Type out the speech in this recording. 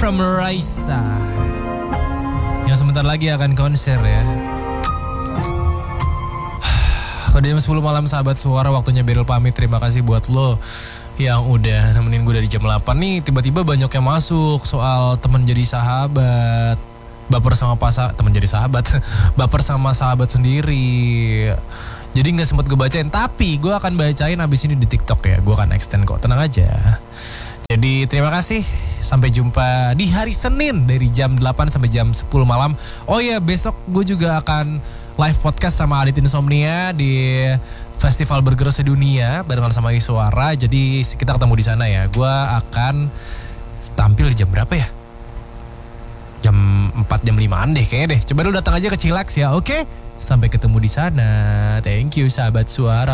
from Raisa yang sebentar lagi akan konser ya. Udah jam 10 malam sahabat suara, waktunya Beryl pamit. Terima kasih buat lo yang udah nemenin gue dari jam 8 nih. Tiba-tiba banyak yang masuk soal teman jadi sahabat, baper sama teman jadi sahabat, baper sama sahabat sendiri. Jadi gak sempat gue bacain, tapi gue akan bacain abis ini di TikTok ya. Gue akan extend kok, tenang aja. Jadi terima kasih, sampai jumpa di hari Senin dari jam 8 sampai jam 10 malam. Oh iya, besok gue juga akan live podcast sama Adit Insomnia di Festival Burger Sedunia barengan sama Iswara. Jadi kita ketemu di sana ya. Gue akan tampil di jam berapa ya? Jam 4, jam 5-an deh kayaknya deh. Coba lu datang aja ke Chillax ya, oke? Sampai ketemu di sana. Thank you sahabat suara.